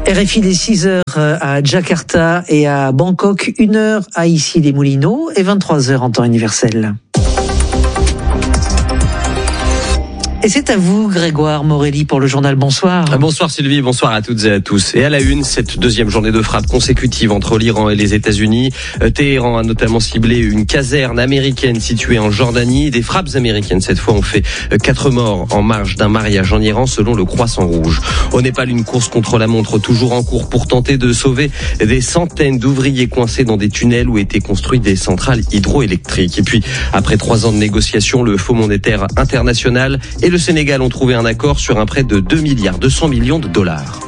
RFI des 6h à Jakarta et à Bangkok, 1h à Issy-les-Moulineaux et 23h en temps universel. Et c'est à vous, Grégoire Morelli, pour le journal. Bonsoir. Bonsoir Sylvie, bonsoir à toutes et à tous. Et à la une, cette deuxième journée de frappe consécutive entre l'Iran et les États-Unis. Téhéran a notamment ciblé une caserne américaine située en Jordanie. Des frappes américaines, cette fois, ont fait 4 morts en marge d'un mariage en Iran, selon le Croissant Rouge. Au Népal, une course contre la montre toujours en cours pour tenter de sauver des centaines d'ouvriers coincés dans des tunnels où étaient construites des centrales hydroélectriques. Et puis, après 3 ans de négociations, le Fonds monétaire international et le Sénégal ont trouvé un accord sur un prêt de 2,2 milliards de dollars.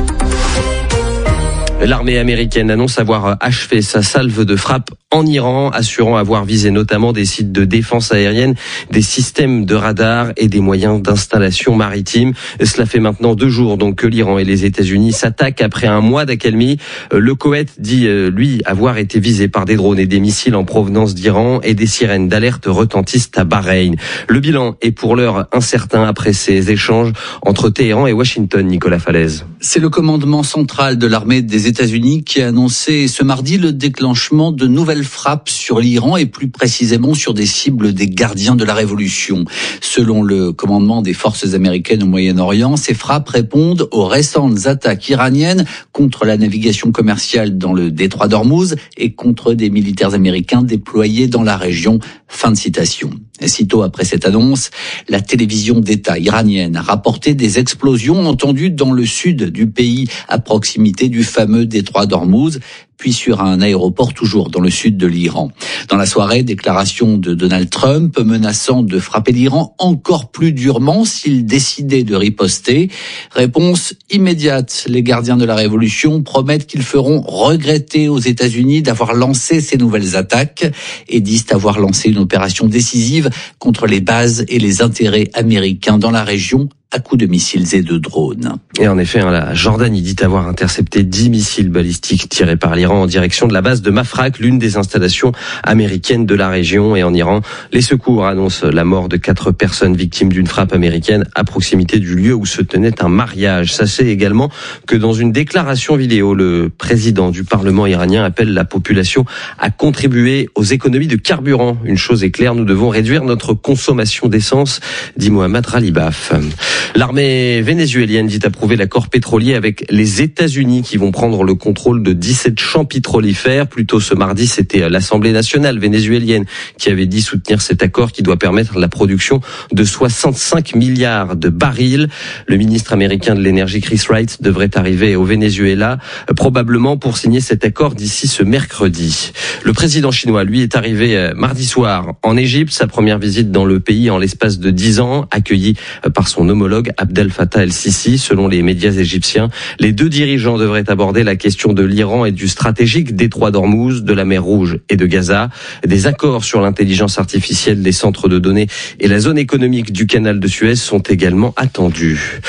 L'armée américaine annonce avoir achevé sa salve de frappe en Iran, assurant avoir visé notamment des sites de défense aérienne, des systèmes de radar et des moyens d'installation maritime. Cela fait maintenant 2 jours donc que l'Iran et les États-Unis s'attaquent après un mois d'accalmie. Le Koweït dit, lui, avoir été visé par des drones et des missiles en provenance d'Iran et des sirènes d'alerte retentissent à Bahreïn. Le bilan est pour l'heure incertain après ces échanges entre Téhéran et Washington, Nicolas Falaise. C'est le commandement central de l'armée des États-Unis qui a annoncé ce mardi le déclenchement de nouvelles frappes sur l'Iran et plus précisément sur des cibles des gardiens de la révolution. Selon le commandement des forces américaines au Moyen-Orient, ces frappes répondent aux récentes attaques iraniennes contre la navigation commerciale dans le détroit d'Ormuz et contre des militaires américains déployés dans la région. Fin de citation. Et sitôt après cette annonce, la télévision d'État iranienne a rapporté des explosions entendues dans le sud du pays, à proximité du fameux détroit d'Ormuz, puis sur un aéroport toujours dans le sud de l'Iran. Dans la soirée, déclaration de Donald Trump menaçant de frapper l'Iran encore plus durement s'il décidait de riposter. Réponse immédiate. Les gardiens de la révolution promettent qu'ils feront regretter aux États-Unis d'avoir lancé ces nouvelles attaques et disent avoir lancé une opération décisive contre les bases et les intérêts américains dans la région à coups de missiles et de drones. Et en effet, la Jordanie dit avoir intercepté 10 missiles balistiques tirés par l'Iran en direction de la base de Mafraq, l'une des installations américaines de la région. Et en Iran, les secours annoncent la mort de 4 personnes victimes d'une frappe américaine à proximité du lieu où se tenait un mariage. Sachez également que dans une déclaration vidéo, le président du Parlement iranien appelle la population à contribuer aux économies de carburant. Une chose est claire, nous devons réduire notre consommation d'essence, dit Mohammad Ralibaf. L'armée vénézuélienne dit approuver l'accord pétrolier avec les États-Unis qui vont prendre le contrôle de 17 champs pétrolifères. Plus tôt ce mardi, c'était l'Assemblée nationale vénézuélienne qui avait dit soutenir cet accord qui doit permettre la production de 65 milliards de barils. Le ministre américain de l'énergie Chris Wright devrait arriver au Venezuela probablement pour signer cet accord d'ici ce mercredi. Le président chinois, lui, est arrivé mardi soir en Égypte. Sa première visite dans le pays en l'espace de 10 ans, accueilli par son homologue Abdel Fattah el-Sisi. Selon les médias égyptiens, les 2 dirigeants devraient aborder la question de l'Iran et du stratégique détroit d'Ormuz, de la mer Rouge et de Gaza. Des accords sur l'intelligence artificielle, les centres de données et la zone économique du canal de Suez sont également attendus.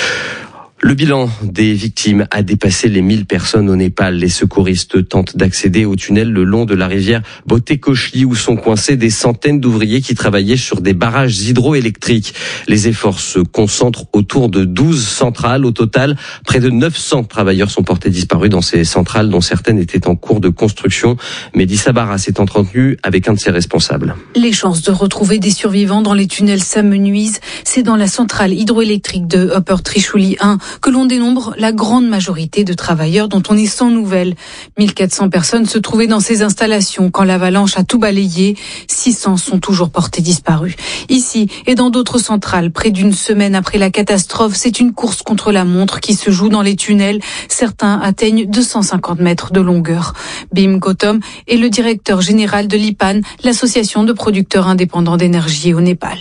Le bilan des victimes a dépassé les 1000 personnes au Népal. Les secouristes tentent d'accéder au tunnel le long de la rivière Botekochli où sont coincés des centaines d'ouvriers qui travaillaient sur des barrages hydroélectriques. Les efforts se concentrent autour de 12 centrales. Au total, près de 900 travailleurs sont portés disparus dans ces centrales dont certaines étaient en cours de construction. Mehdi Sabara s'est entretenu avec un de ses responsables. Les chances de retrouver des survivants dans les tunnels s'amenuisent. C'est dans la centrale hydroélectrique de Upper Trishuli 1 que l'on dénombre la grande majorité de travailleurs dont on est sans nouvelles. 1400 personnes se trouvaient dans ces installations quand l'avalanche a tout balayé. 600 sont toujours portés disparus. Ici et dans d'autres centrales, près d'une semaine après la catastrophe, c'est une course contre la montre qui se joue dans les tunnels. Certains atteignent 250 mètres de longueur. Bim Gautam est le directeur général de l'IPAN, l'association de producteurs indépendants d'énergie au Népal.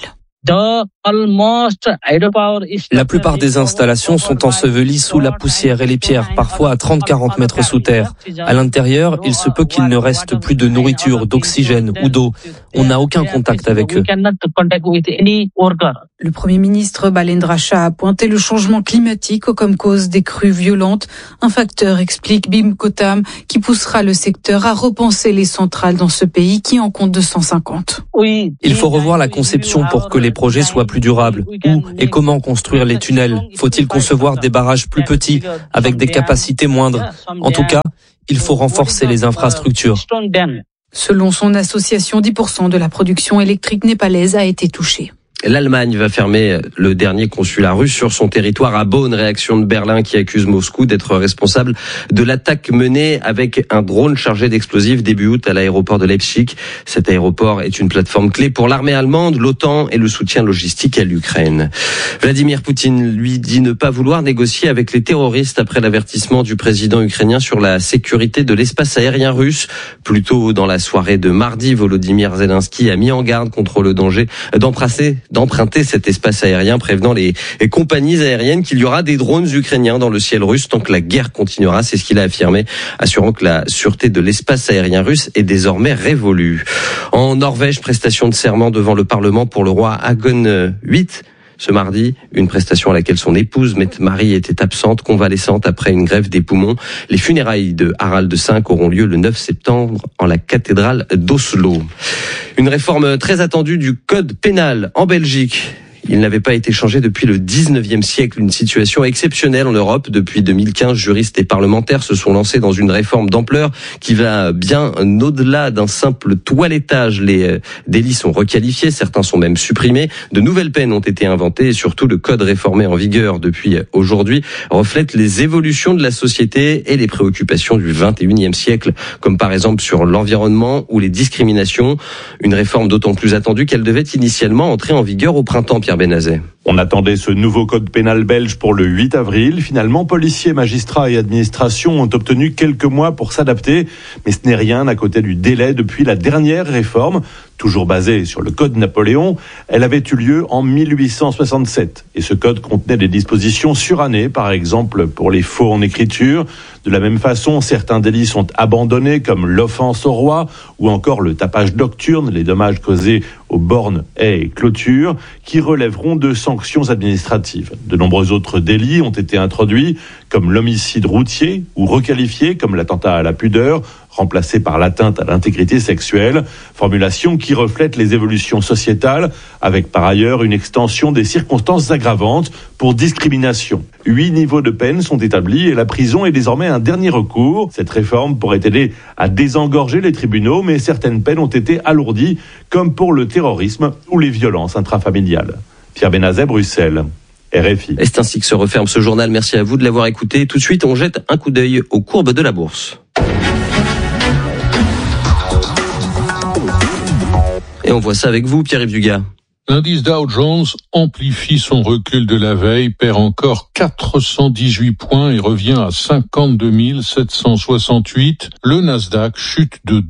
La plupart des installations sont ensevelies sous la poussière et les pierres, parfois à 30-40 mètres sous terre. À l'intérieur, il se peut qu'il ne reste plus de nourriture, d'oxygène ou d'eau. On n'a aucun contact avec eux. Le Premier ministre Balendra Shah a pointé le changement climatique comme cause des crues violentes. Un facteur, explique Bim Gautam, qui poussera le secteur à repenser les centrales dans ce pays qui en compte 250. Il faut revoir la conception pour que les projets soient plus plus durable? Où et comment construire les tunnels? Faut-il concevoir des barrages plus petits, avec des capacités moindres? En tout cas, il faut renforcer les infrastructures. Selon son association, 10% de la production électrique népalaise a été touchée. L'Allemagne va fermer le dernier consulat russe sur son territoire à Bonn. Réaction de Berlin qui accuse Moscou d'être responsable de l'attaque menée avec un drone chargé d'explosifs début août à l'aéroport de Leipzig. Cet aéroport est une plateforme clé pour l'armée allemande, l'OTAN et le soutien logistique à l'Ukraine. Vladimir Poutine, lui, dit ne pas vouloir négocier avec les terroristes après l'avertissement du président ukrainien sur la sécurité de l'espace aérien russe. Plus tôt dans la soirée de mardi, Volodymyr Zelensky a mis en garde contre le danger d'emprunter cet espace aérien, prévenant les compagnies aériennes qu'il y aura des drones ukrainiens dans le ciel russe tant que la guerre continuera. C'est ce qu'il a affirmé, assurant que la sûreté de l'espace aérien russe est désormais révolue. En Norvège, prestation de serment devant le Parlement pour le roi Haakon VIII. Ce mardi, une prestation à laquelle son épouse, Mette-Marie, était absente, convalescente après une greffe des poumons. Les funérailles de Harald V auront lieu le 9 septembre en la cathédrale d'Oslo. Une réforme très attendue du code pénal en Belgique. Il n'avait pas été changé depuis le 19e siècle, une situation exceptionnelle en Europe. Depuis 2015, juristes et parlementaires se sont lancés dans une réforme d'ampleur qui va bien au-delà d'un simple toilettage. Les délits sont requalifiés, certains sont même supprimés. De nouvelles peines ont été inventées et surtout le code réformé en vigueur depuis aujourd'hui reflète les évolutions de la société et les préoccupations du 21e siècle, comme par exemple sur l'environnement ou les discriminations. Une réforme d'autant plus attendue qu'elle devait initialement entrer en vigueur au printemps. Pierre Benazet. On attendait ce nouveau code pénal belge pour le 8 avril. Finalement, policiers, magistrats et administration ont obtenu quelques mois pour s'adapter. Mais ce n'est rien à côté du délai depuis la dernière réforme. Toujours basée sur le code Napoléon, elle avait eu lieu en 1867. Et ce code contenait des dispositions surannées, par exemple pour les faux en écriture. De la même façon, certains délits sont abandonnés, comme l'offense au roi, ou encore le tapage nocturne, les dommages causés aux bornes, haies et clôtures, qui relèveront de sanctions administratives. De nombreux autres délits ont été introduits, comme l'homicide routier, ou requalifié comme l'attentat à la pudeur, remplacé par l'atteinte à l'intégrité sexuelle, formulation qui reflète les évolutions sociétales, avec par ailleurs une extension des circonstances aggravantes pour discrimination. 8 niveaux de peine sont établis et la prison est désormais un dernier recours. Cette réforme pourrait aider à désengorger les tribunaux, mais certaines peines ont été alourdies, comme pour le terrorisme ou les violences intrafamiliales. Pierre Benazet, Bruxelles. RFI. Et c'est ainsi que se referme ce journal. Merci à vous de l'avoir écouté. Tout de suite, on jette un coup d'œil aux courbes de la bourse. Et on voit ça avec vous, Pierre-Yves Dugas. L'indice Dow Jones amplifie son recul de la veille, perd encore 418 points et revient à 52 768. Le Nasdaq chute de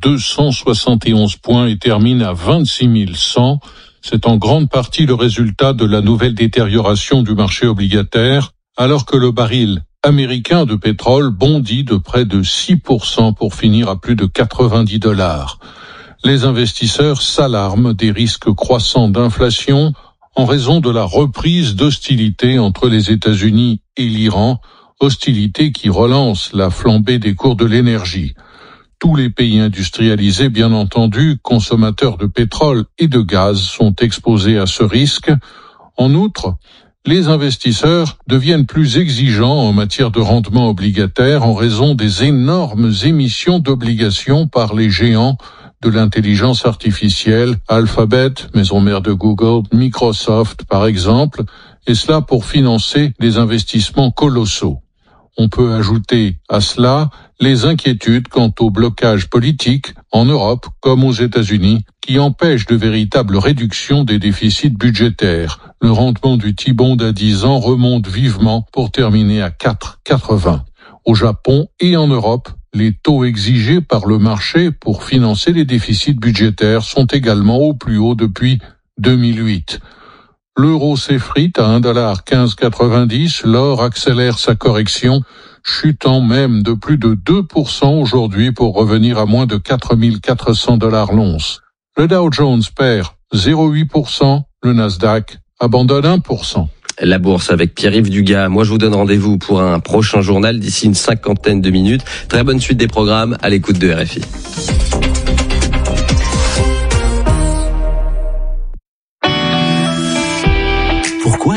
271 points et termine à 26 100. C'est en grande partie le résultat de la nouvelle détérioration du marché obligataire, alors que le baril américain de pétrole bondit de près de 6% pour finir à plus de $90. Les investisseurs s'alarment des risques croissants d'inflation en raison de la reprise d'hostilités entre les États-Unis et l'Iran, hostilités qui relancent la flambée des cours de l'énergie. Tous les pays industrialisés, bien entendu, consommateurs de pétrole et de gaz, sont exposés à ce risque. En outre, les investisseurs deviennent plus exigeants en matière de rendement obligataire en raison des énormes émissions d'obligations par les géants de l'intelligence artificielle, Alphabet, maison mère de Google, Microsoft par exemple, et cela pour financer des investissements colossaux. On peut ajouter à cela les inquiétudes quant au blocage politique en Europe comme aux États-Unis qui empêchent de véritables réductions des déficits budgétaires. Le rendement du T-bond à 10 ans remonte vivement pour terminer à 4,80. Au Japon et en Europe, les taux exigés par le marché pour financer les déficits budgétaires sont également au plus haut depuis 2008. L'euro s'effrite à $1,1590, l'or accélère sa correction, chutant même de plus de 2% aujourd'hui pour revenir à moins de $4 400 l'once. Le Dow Jones perd 0,8%, le Nasdaq abandonne 1%. La bourse avec Pierre-Yves Dugas. Moi, je vous donne rendez-vous pour un prochain journal d'ici une 50aine de minutes. Très bonne suite des programmes à l'écoute de RFI.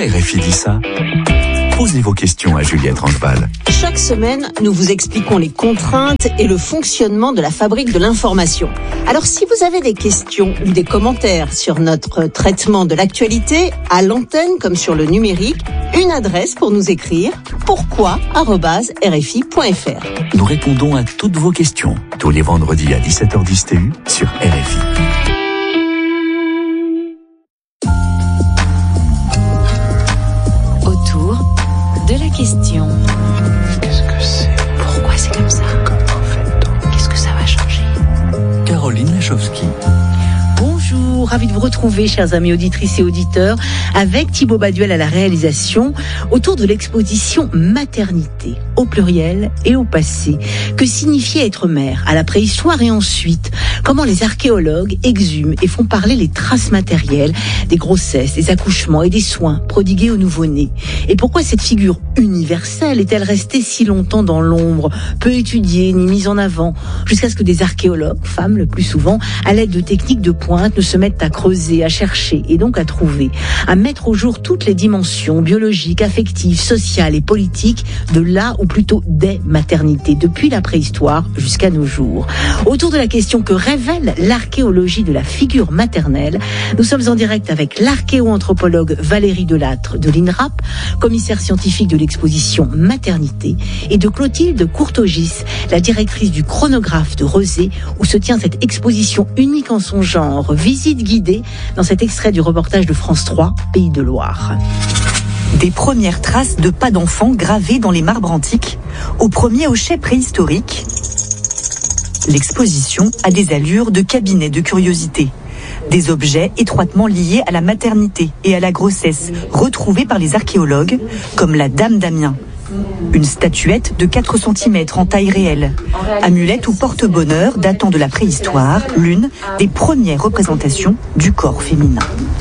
RFI dit ça? Posez vos questions à Juliette Rangeval. Chaque semaine, nous vous expliquons les contraintes et le fonctionnement de la fabrique de l'information. Alors si vous avez des questions ou des commentaires sur notre traitement de l'actualité, à l'antenne comme sur le numérique, une adresse pour nous écrire, pourquoi@rfi.fr. Nous répondons à toutes vos questions tous les vendredis à 17h10 TU sur RFI. Autour de la question. Qu'est-ce que c'est? Pourquoi c'est comme ça? Comment fait-on? Qu'est-ce que ça va changer? Caroline Lachowski. Bonjour, ravi de vous retrouver, chers amis auditrices et auditeurs, avec Thibaut Baduel à la réalisation, autour de l'exposition Maternité, au pluriel et au passé. Que signifiait être mère à la préhistoire et ensuite, comment les archéologues exhument et font parler les traces matérielles des grossesses, des accouchements et des soins prodigués aux nouveau-nés. Et pourquoi cette figure universelle est-elle restée si longtemps dans l'ombre, peu étudiée ni mise en avant, jusqu'à ce que des archéologues, femmes le plus souvent, à l'aide de techniques de pointe, se mettent à creuser, à chercher et donc à trouver, à mettre au jour toutes les dimensions biologiques, affectives, sociales et politiques de la ou plutôt des maternités, depuis la préhistoire jusqu'à nos jours. Autour de la question que révèle l'archéologie de la figure maternelle, nous sommes en direct avec l'archéo-anthropologue Valérie Delattre de l'INRAP, commissaire scientifique de l'exposition Maternité, et de Clotilde Courtogis, la directrice du chronographe de Rezé, où se tient cette exposition unique en son genre, visite guidée dans cet extrait du reportage de France 3, Pays de Loire. Des premières traces de pas d'enfants gravées dans les marbres antiques, au premier hochet préhistorique. L'exposition a des allures de cabinet de curiosité. Des objets étroitement liés à la maternité et à la grossesse, retrouvés par les archéologues, comme la Dame d'Amiens. Une statuette de 4 cm en taille réelle. Amulette ou porte-bonheur datant de la préhistoire, l'une des premières représentations du corps féminin.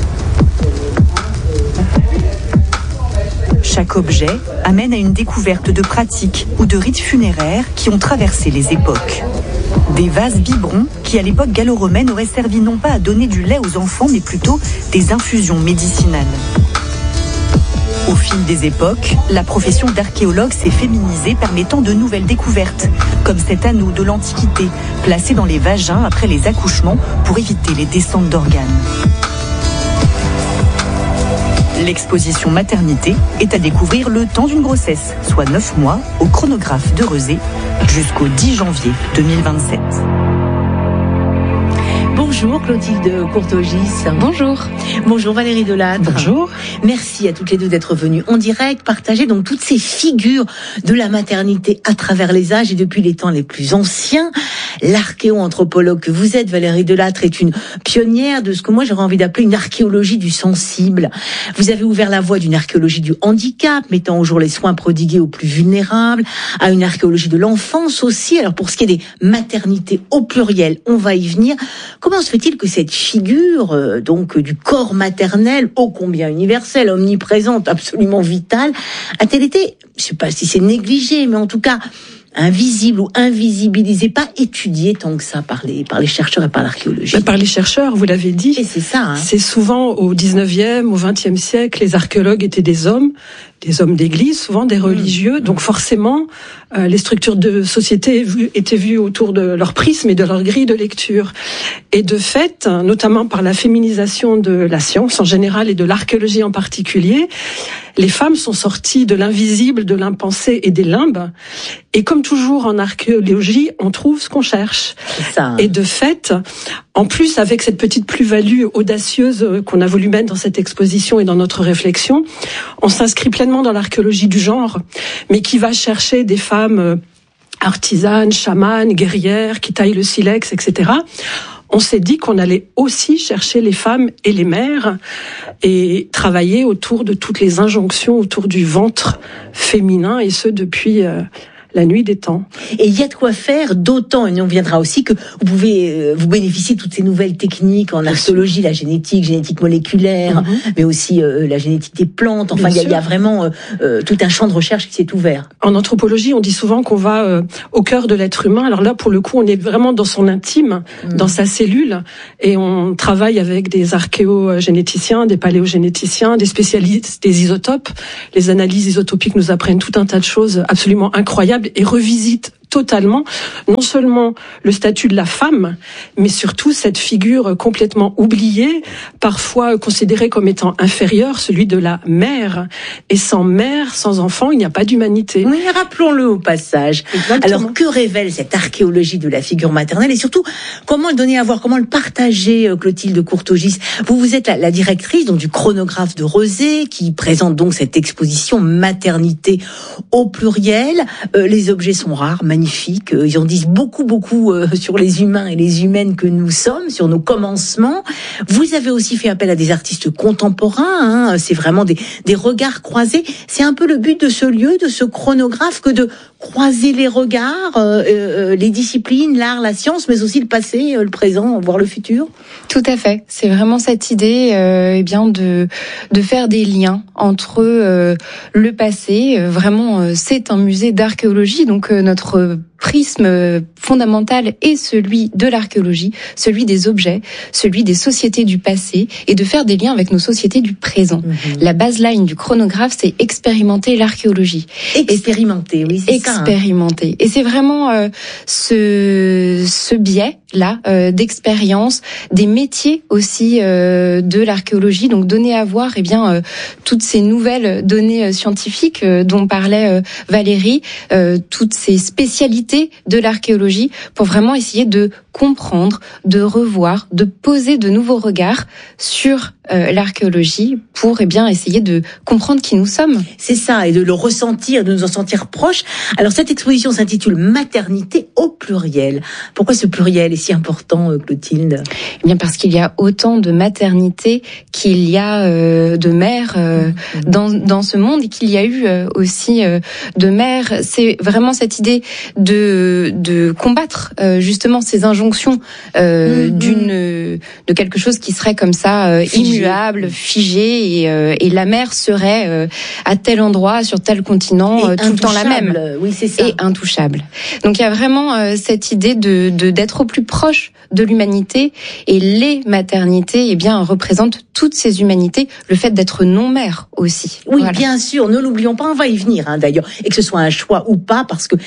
Chaque objet amène à une découverte de pratiques ou de rites funéraires qui ont traversé les époques. Des vases biberons qui, à l'époque gallo-romaine, auraient servi non pas à donner du lait aux enfants, mais plutôt des infusions médicinales. Au fil des époques, la profession d'archéologue s'est féminisée, permettant de nouvelles découvertes, comme cet anneau de l'Antiquité, placé dans les vagins après les accouchements pour éviter les descentes d'organes. L'exposition Maternité est à découvrir le temps d'une grossesse, soit 9 mois, au chronographe de Rezé, jusqu'au 10 janvier 2027. Bonjour Clotilde Courtogis. Bonjour. Bonjour Valérie Delattre. Bonjour. Merci à toutes les deux d'être venues en direct, partager donc toutes ces figures de la maternité à travers les âges et depuis les temps les plus anciens. L'archéo-anthropologue que vous êtes, Valérie Delattre, est une pionnière de ce que moi j'aurais envie d'appeler une archéologie du sensible. Vous avez ouvert la voie d'une archéologie du handicap, mettant au jour les soins prodigués aux plus vulnérables, à une archéologie de l'enfance aussi. Alors pour ce qui est des maternités au pluriel, on va y venir. Comment se fait-il que cette figure donc du corps maternel, ô combien universelle, omniprésente, absolument vitale, a-t-elle été, je ne sais pas si c'est négligée, mais en tout cas invisible ou invisibilisée, pas étudiée tant que ça par les chercheurs et par l'archéologie? Par les chercheurs, vous l'avez dit. Et c'est ça. Hein. C'est souvent au 19e, au 20e siècle, les archéologues étaient des hommes d'église, souvent des religieux. Donc forcément, les structures de société étaient vues autour de leur prisme et de leur grille de lecture. Et de fait, notamment par la féminisation de la science en général et de l'archéologie en particulier, les femmes sont sorties de l'invisible, de l'impensé et des limbes. Et comme toujours en archéologie, on trouve ce qu'on cherche. C'est ça. Et de fait, en plus, avec cette petite plus-value audacieuse qu'on a voulu mettre dans cette exposition et dans notre réflexion, on s'inscrit pleinement dans l'archéologie du genre, mais qui va chercher des femmes artisanes, chamanes, guerrières, qui taillent le silex, etc. On s'est dit qu'on allait aussi chercher les femmes et les mères et travailler autour de toutes les injonctions autour du ventre féminin, et ce depuis la nuit des temps. Et il y a de quoi faire, d'autant, et on viendra aussi, que vous pouvez vous bénéficier de toutes ces nouvelles techniques en archéologie, la génétique moléculaire, mais aussi la génétique des plantes. Enfin, il y a vraiment tout un champ de recherche qui s'est ouvert. En anthropologie, on dit souvent qu'on va au cœur de l'être humain. Alors là, pour le coup, on est vraiment dans son intime, dans sa cellule, et on travaille avec des archéogénéticiens, des paléogénéticiens, des spécialistes des isotopes. Les analyses isotopiques nous apprennent tout un tas de choses absolument incroyables et revisitent totalement, non seulement le statut de la femme, mais surtout cette figure complètement oubliée, parfois considérée comme étant inférieure, celui de la mère. Et sans mère, sans enfant, il n'y a pas d'humanité. Oui, rappelons-le au passage. Exactement. Alors, que révèle cette archéologie de la figure maternelle et surtout, comment le donner à voir, comment le partager, Clotilde Courtogis? Vous êtes la directrice donc du chronographe de Rezé, qui présente donc cette exposition maternité au pluriel. Les objets sont rares, magnifiques. Ils en disent beaucoup sur les humains et les humaines que nous sommes, sur nos commencements. Vous avez aussi fait appel à des artistes contemporains. C'est vraiment des regards croisés. C'est un peu le but de ce lieu, de ce chronographe, que de croiser les regards, les disciplines, l'art, la science, mais aussi le passé, le présent, voire le futur. Tout à fait. C'est vraiment cette idée, de faire des liens entre le passé. Vraiment, c'est un musée d'archéologie, donc notre prisme fondamental est celui de l'archéologie, celui des objets, celui des sociétés du passé, et de faire des liens avec nos sociétés du présent. La baseline du chronographe, c'est expérimenter l'archéologie. Expérimenter, oui, c'est ça. Expérimenter. Et c'est vraiment ce biais-là d'expérience, des métiers aussi de l'archéologie, donc donner à voir toutes ces nouvelles données scientifiques dont parlait Valérie, toutes ces spécialités de l'archéologie, pour vraiment essayer de comprendre, de revoir, de poser de nouveaux regards sur l'archéologie pour essayer de comprendre qui nous sommes. C'est ça, et de le ressentir, de nous en sentir proches. Alors cette exposition s'intitule Maternité au pluriel. Pourquoi ce pluriel est si important, Clotilde? Eh bien parce qu'il y a autant de maternité qu'il y a de mères dans ce monde, et qu'il y a eu aussi de mères. C'est vraiment cette idée de combattre justement ces injonctions de quelque chose qui serait comme ça immuable, figé, et la mère serait à tel endroit, sur tel continent, tout le temps la même. Oui, c'est ça. Et intouchable. Donc il y a vraiment cette idée d'être au plus proche de l'humanité, et les maternités représentent toutes ces humanités, le fait d'être non-mère aussi. Oui, voilà. Bien sûr, ne l'oublions pas, on va y venir d'ailleurs, et que ce soit un choix ou pas, parce que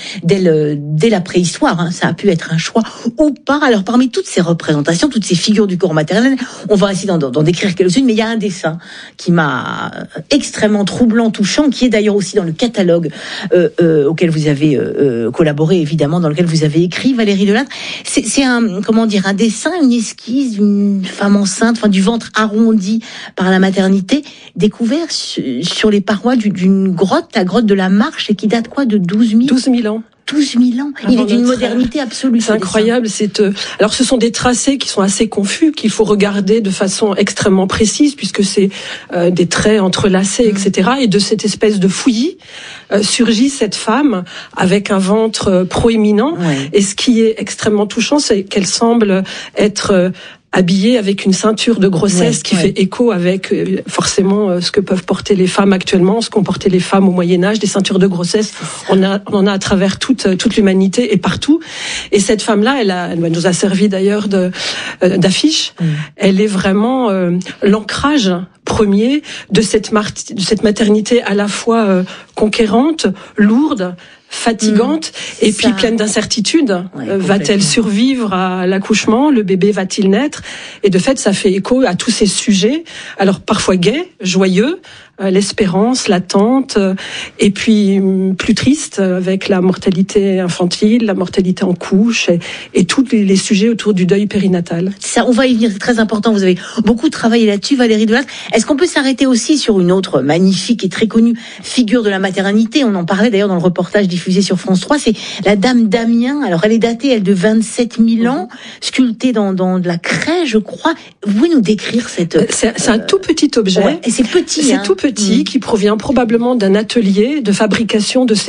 dès la préhistoire, ça a pu être un choix ou pas. Alors parmi toutes ces représentations, toutes ces figures du corps maternel, on va essayer d'en décrire quelques-unes, mais il y a un dessin qui m'a extrêmement troublant, touchant, qui est d'ailleurs aussi dans le catalogue auquel vous avez collaboré, évidemment, dans lequel vous avez écrit, Valérie Delattre. C'est un dessin, une esquisse d'une femme enceinte, du ventre arrondi par la maternité, découvert sur les parois d'une grotte, la grotte de la Marche, et qui date de 12 000 ans. 12 000 ans. Il est d'une modernité absolue. C'est incroyable. Alors, ce sont des tracés qui sont assez confus, qu'il faut regarder de façon extrêmement précise, puisque c'est des traits entrelacés, etc. Et de cette espèce de fouillis surgit cette femme avec un ventre proéminent. Ouais. Et ce qui est extrêmement touchant, c'est qu'elle semble être habillée avec une ceinture de grossesse qui fait écho avec forcément ce que peuvent porter les femmes actuellement, ce qu'ont porté les femmes au Moyen-Âge, des ceintures de grossesse. On en a à travers toute l'humanité et partout. Et cette femme-là, elle nous a servi d'ailleurs d'affiche. Elle est vraiment l'ancrage premier de cette maternité à la fois conquérante, lourde, fatigante et puis pleine d'incertitudes. Va-t-elle survivre à l'accouchement? Le bébé va-t-il naître? Et de fait, ça fait écho à tous ces sujets, alors parfois gais, joyeux, l'espérance, l'attente, et puis plus triste avec la mortalité infantile, la mortalité en couche, et tous les sujets autour du deuil périnatal. Ça, on va y venir, c'est très important. Vous avez beaucoup travaillé là-dessus, Valérie Delattre. Est-ce qu'on peut s'arrêter aussi sur une autre magnifique et très connue figure de la maternité? On en parlait d'ailleurs dans le reportage diffusé sur France 3. C'est la Dame d'Amiens. Alors elle est datée, elle, de 27 000 ans, sculptée dans de la craie, je crois. Vous pouvez nous décrire cette... C'est un tout petit objet. Ouais, et c'est petit. C'est tout petit, qui provient probablement d'un atelier de fabrication de ces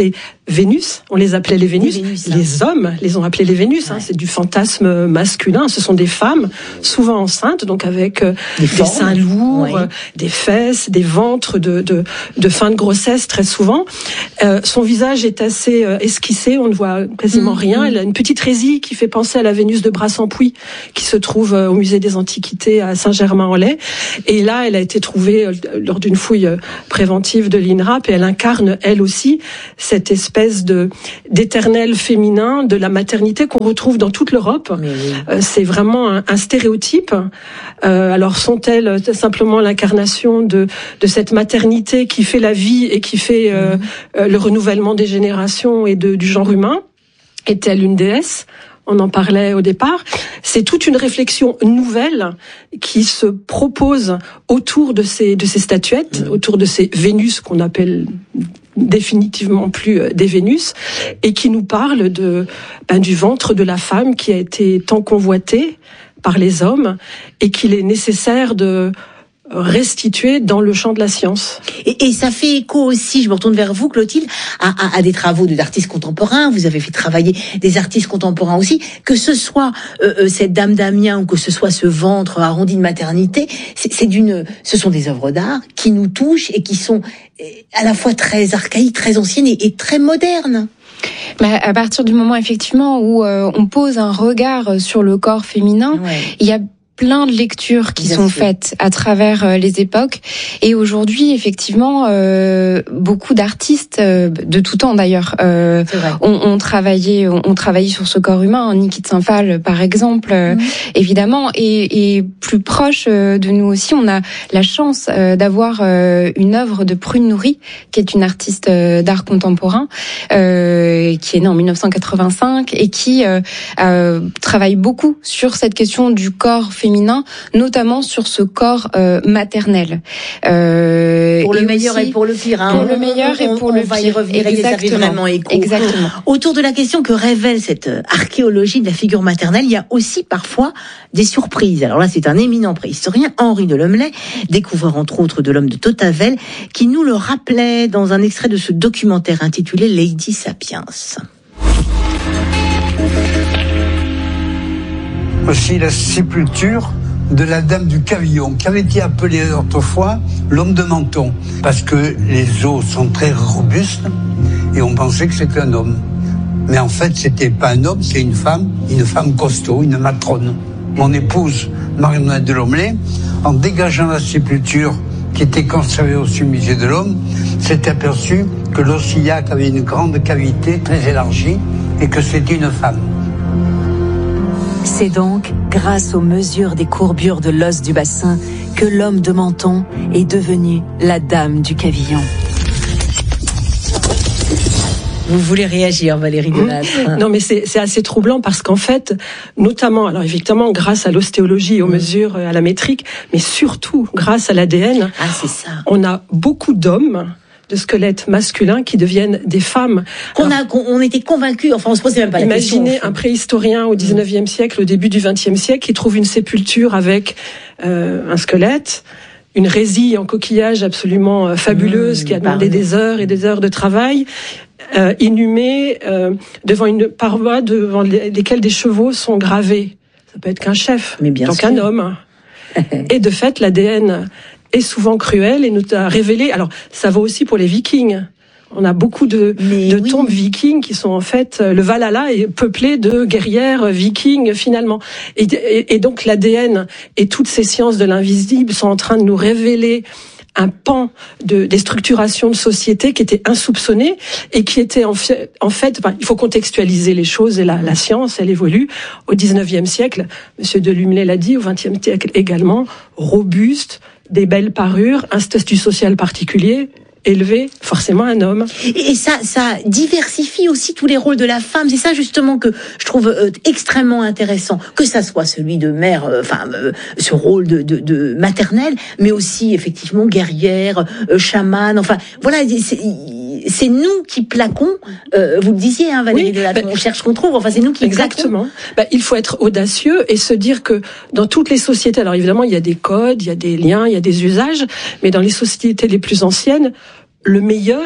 Vénus, on les appelait les Vénus. Les hommes les ont appelés les Vénus. Hein, c'est du fantasme masculin. Ce sont des femmes, souvent enceintes, donc avec des seins lourds, des fesses, des ventres de fin de grossesse très souvent. Son visage est assez esquissé, on ne voit quasiment rien. Elle a une petite résille qui fait penser à la Vénus de Brassempouy, qui se trouve au musée des Antiquités à Saint-Germain-en-Laye. Et là, elle a été trouvée lors d'une fouille préventive de l'INRAP, et elle incarne, elle aussi, cette espèce d'éternel féminin de la maternité qu'on retrouve dans toute l'Europe. C'est vraiment un stéréotype. Alors sont-elles simplement l'incarnation de cette maternité qui fait la vie et qui fait le renouvellement des générations et du genre humain? Est-elle une déesse? On en parlait au départ. C'est toute une réflexion nouvelle qui se propose autour de ces statuettes, autour de ces Vénus qu'on appelle définitivement plus des Vénus, et qui nous parle du ventre de la femme qui a été tant convoité par les hommes et qu'il est nécessaire de restituer dans le champ de la science. Et ça fait écho aussi, je me retourne vers vous Clotilde, à des travaux d'artistes contemporains. Vous avez fait travailler des artistes contemporains aussi, que ce soit cette Dame d'Amiens ou que ce soit ce ventre arrondi de maternité, ce sont des œuvres d'art qui nous touchent et qui sont à la fois très archaïques, très anciennes et très modernes. À partir du moment effectivement où on pose un regard sur le corps féminin, il y a plein de lectures qui sont faites à travers les époques, et aujourd'hui effectivement beaucoup d'artistes de tout temps d'ailleurs ont travaillé sur ce corps humain. Niki de Saint-Phal par exemple, évidemment, et plus proche de nous aussi, on a la chance d'avoir une œuvre de Prune Nourry, qui est une artiste d'art contemporain qui est née en 1985 et qui travaille beaucoup sur cette question du corps féminin, notamment sur ce corps maternel. Pour le meilleur et pour le pire. Pour le meilleur et pour le pire. On va y revenir. Exactement. Exactement. Autour de la question que révèle cette archéologie de la figure maternelle, il y a aussi parfois des surprises. Alors là, c'est un éminent préhistorien, Henri de Lemelay, découvreur entre autres de l'homme de Tautavel, qui nous le rappelait dans un extrait de ce documentaire intitulé Lady Sapiens. Aussi la sépulture de la dame du Cavillon, qui avait été appelée autrefois l'homme de Menton, parce que les os sont très robustes et on pensait que c'était un homme. Mais en fait, c'était pas un homme, c'est une femme costaud, une matrone. Mon épouse, Marie-Noël de Lemelay, en dégageant la sépulture qui était conservée au musée de l'homme, s'est aperçue que l'os iliaque avait une grande cavité très élargie et que c'était une femme. C'est donc grâce aux mesures des courbures de l'os du bassin que l'homme de Menton est devenu la dame du Cavillon. Vous voulez réagir, Valérie Delattre? Non, mais c'est assez troublant parce qu'en fait, notamment, alors évidemment, grâce à l'ostéologie, aux mesures, à la métrique, mais surtout grâce à l'ADN, on a beaucoup d'hommes de squelettes masculins qui deviennent des femmes. On était convaincus, enfin on se posait même pas la question. Imaginez un préhistorien au 19e siècle, au début du 20e siècle, qui trouve une sépulture avec un squelette, une résille en coquillage absolument fabuleuse, qui a demandé des heures et des heures de travail, inhumée devant une paroi devant lesquelles des chevaux sont gravés. Ça peut être qu'un chef, donc un homme. Et de fait, l'ADN est souvent cruel et nous a révélé. Alors, ça vaut aussi pour les Vikings. On a beaucoup de tombes vikings qui sont en fait, le Valhalla est peuplé de guerrières vikings finalement. Et donc l'ADN et toutes ces sciences de l'invisible sont en train de nous révéler un pan des structurations de société qui étaient insoupçonnées et qui étaient en fait, il faut contextualiser les choses, et la science, elle évolue. Au 19e siècle, Monsieur de Lumelay l'a dit, au 20e siècle également, robuste, des belles parures, un statut social particulier, élevé, forcément un homme. Et ça diversifie aussi tous les rôles de la femme. C'est ça justement que je trouve extrêmement intéressant, que ça soit celui de mère, ce rôle de maternelle, mais aussi effectivement guerrière, chamane. Enfin voilà, c'est nous qui plaquons. Vous le disiez, hein, Valérie Delattre, on cherche qu'on trouve. Enfin c'est nous qui plaquons. Il faut être audacieux et se dire que dans toutes les sociétés, alors évidemment il y a des codes, il y a des liens, il y a des usages, mais dans les sociétés les plus anciennes, le meilleur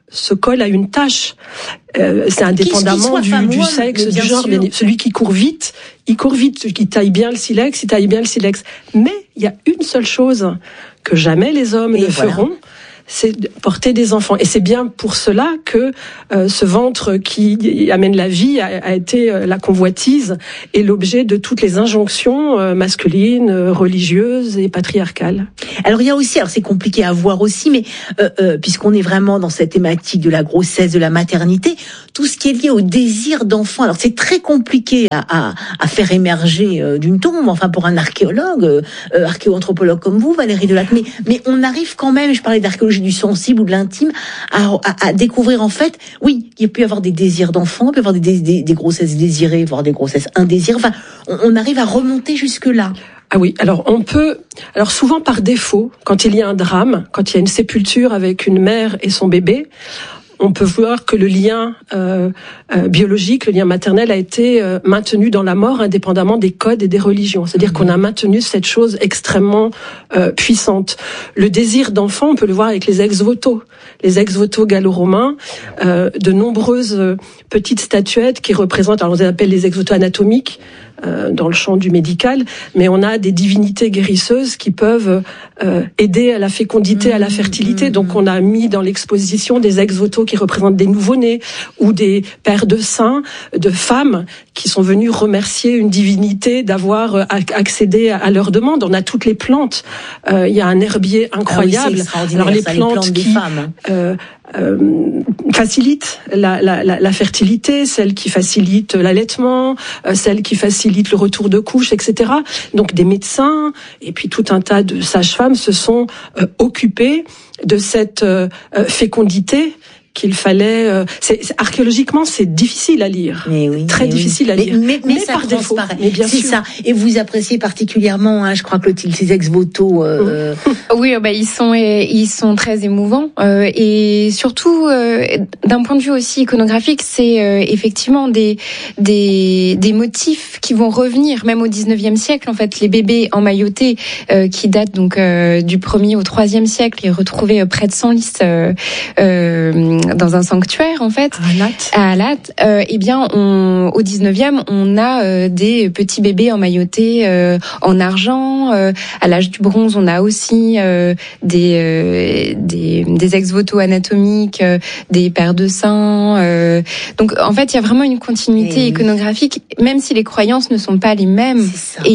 se colle à une tâche. C'est indépendamment du sexe, du genre. Celui qui court vite, il court vite. Celui qui taille bien le silex, il taille bien le silex. Mais il y a une seule chose que jamais les hommes ne feront, c'est de porter des enfants. Et c'est bien pour cela que ce ventre qui amène la vie a été la convoitise et l'objet de toutes les injonctions masculines, religieuses et patriarcales. Alors il y a aussi, c'est compliqué à voir aussi, mais puisqu'on est vraiment dans cette thématique de la grossesse, de la maternité, tout ce qui est lié au désir d'enfant. Alors c'est très compliqué à faire émerger d'une tombe, enfin pour un archéologue, archéoanthropologue comme vous, Valérie Delatte, mais on arrive quand même, je parlais d'archéologie du sensible ou de l'intime, à découvrir en fait, oui, il peut y avoir des désirs d'enfants, il peut y avoir des grossesses désirées, voire des grossesses indésirées, enfin on arrive à remonter jusque-là. Ah oui, alors souvent par défaut, quand il y a un drame, quand il y a une sépulture avec une mère et son bébé, on peut voir que le lien biologique, le lien maternel a été maintenu dans la mort indépendamment des codes et des religions. C'est-à-dire qu'on a maintenu cette chose extrêmement puissante. Le désir d'enfant, on peut le voir avec les ex-voto. Les ex-voto gallo-romains, de nombreuses petites statuettes qui représentent, alors on les appelle les ex-voto anatomiques, dans le champ du médical, mais on a des divinités guérisseuses qui peuvent aider à la fécondité, à la fertilité. Donc on a mis dans l'exposition des ex-voto qui représentent des nouveau-nés ou des pères de saints, de femmes qui sont venus remercier une divinité d'avoir accédé à leur demande. On a toutes les plantes. Il y a un herbier incroyable. Alors les plantes qui facilitent la fertilité, celles qui facilitent l'allaitement, celles qui facilitent le retour de couche, etc. Donc des médecins et puis tout un tas de sages-femmes se sont occupés de cette fécondité qu'il fallait. Archéologiquement, c'est difficile à lire, très difficile à lire. Mais ça par défaut. Mais bien sûr. Ça. Et vous appréciez particulièrement, je crois que ces ex-voto. Oui, ils sont très émouvants et surtout d'un point de vue aussi iconographique, c'est effectivement des motifs qui vont revenir même au 19e siècle. En fait, les bébés emmaillotés qui datent donc du 1er au 3e siècle et retrouvés près de Senlis. Dans un sanctuaire en fait à Alat, eh bien au 19e on a des petits bébés emmaillotés en argent. À l'âge du bronze on a aussi des ex-voto anatomiques, des pères de saints. Donc en fait il y a vraiment une continuité iconographique, même si les croyances ne sont pas les mêmes.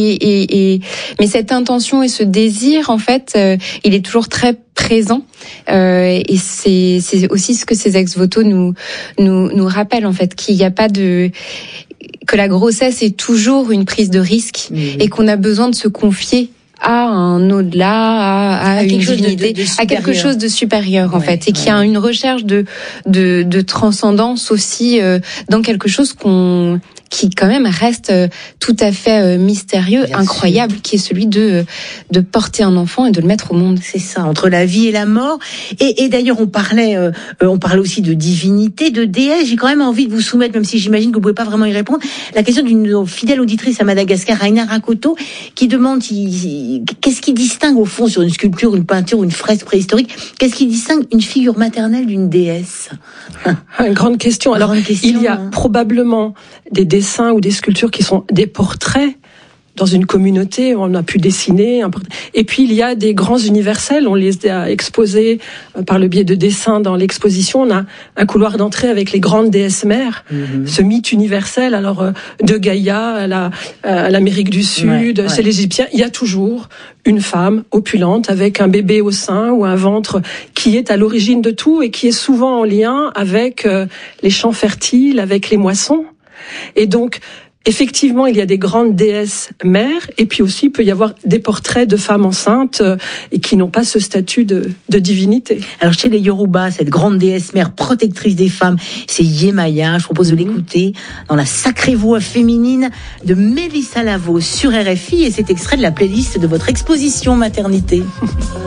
Mais cette intention et ce désir en fait il est toujours très présent et c'est aussi ce que ces ex-voto nous rappellent en fait, qu'il n'y a pas que la grossesse est toujours une prise de risque et qu'on a besoin de se confier à un au-delà, à une divinité, à quelque chose de supérieur en fait, et qu'il y a une recherche de transcendance aussi dans quelque chose qui quand même reste tout à fait mystérieux, incroyable, qui est celui de porter un enfant et de le mettre au monde. C'est ça, entre la vie et la mort. Et d'ailleurs, on parlait aussi de divinité, de déesse. J'ai quand même envie de vous soumettre, même si j'imagine que vous pouvez pas vraiment y répondre, la question d'une fidèle auditrice à Madagascar, Raina Rakoto, qui demande qu'est-ce qui distingue au fond sur une sculpture, une peinture, une fresque préhistorique, qu'est-ce qui distingue une figure maternelle d'une déesse? Une grande question. Alors, il y a probablement des dessins ou des sculptures qui sont des portraits dans une communauté, on a pu dessiner. Et puis il y a des grands universels, on les a exposés par le biais de dessins dans l'exposition. On a un couloir d'entrée avec les grandes déesses mères, ce mythe universel. Alors de Gaïa à l'Amérique du Sud, chez les Égyptiens, il y a toujours une femme opulente avec un bébé au sein ou un ventre qui est à l'origine de tout et qui est souvent en lien avec les champs fertiles, avec les moissons. Et donc, effectivement, il y a des grandes déesses mères, et puis aussi il peut y avoir des portraits de femmes enceintes et qui n'ont pas ce statut de divinité. Alors chez les Yoruba, cette grande déesse mère protectrice des femmes, c'est Yemaya. Je propose de l'écouter dans la sacrée voix féminine de Mélissa Lavo sur RFI, et c'est extrait de la playlist de votre exposition maternité.